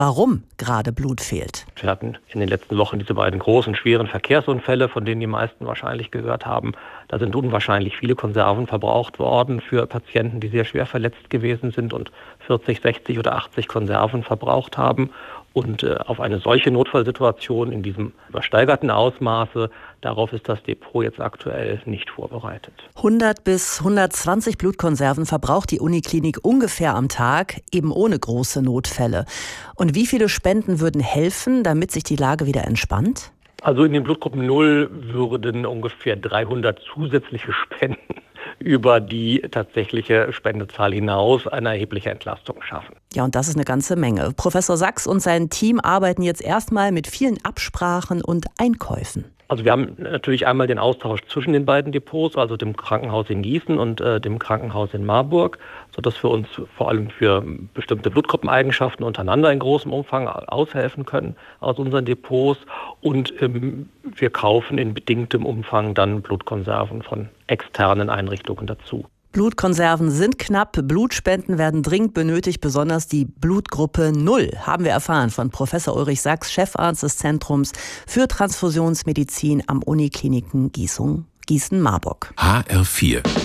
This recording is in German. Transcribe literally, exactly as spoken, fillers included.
warum gerade Blut fehlt. Wir hatten in den letzten Wochen diese beiden großen, schweren Verkehrsunfälle, von denen die meisten wahrscheinlich gehört haben. Da sind unwahrscheinlich viele Konserven verbraucht worden für Patienten, die sehr schwer verletzt gewesen sind und vierzig, sechzig oder achtzig Konserven verbraucht haben. Und äh, auf eine solche Notfallsituation in diesem übersteigerten Ausmaße, darauf ist das Depot jetzt aktuell nicht vorbereitet. hundert bis hundertzwanzig Blutkonserven verbraucht die Uniklinik ungefähr am Tag, eben ohne große Notfälle. Und wie viele Spenden würden helfen, damit sich die Lage wieder entspannt? Also in den Blutgruppen null würden ungefähr dreihundert zusätzliche Spenden über die tatsächliche Spendezahl hinaus eine erhebliche Entlastung schaffen. Ja, und das ist eine ganze Menge. Professor Sachs und sein Team arbeiten jetzt erstmal mit vielen Absprachen und Einkäufen. Also wir haben natürlich einmal den Austausch zwischen den beiden Depots, also dem Krankenhaus in Gießen und äh, dem Krankenhaus in Marburg, sodass wir uns vor allem für bestimmte Blutgruppeneigenschaften untereinander in großem Umfang aushelfen können aus unseren Depots. Und ähm, wir kaufen in bedingtem Umfang dann Blutkonserven von externen Einrichtungen dazu. Blutkonserven sind knapp, Blutspenden werden dringend benötigt, besonders die Blutgruppe null, haben wir erfahren von Professor Ulrich Sachs, Chefarzt des Zentrums für Transfusionsmedizin am Unikliniken Gießen-Marburg. H R vier